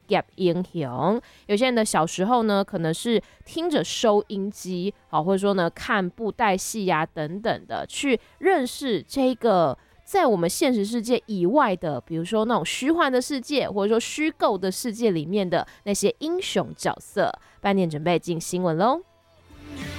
业英雄。有些人的小时候呢，可能是听着收音机，好，或者说呢看布袋戏呀等等的，去认识这个在我们现实世界以外的，比如说那种虚幻的世界，或者说虚构的世界里面的那些英雄角色。半点准备进新闻喽。